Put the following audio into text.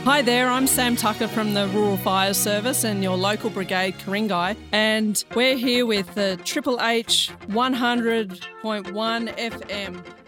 Hi there, I'm Sam Tucker from the Rural Fire Service and your local brigade, Ku-ring-gai, and we're here with the Triple H 100.1 FM.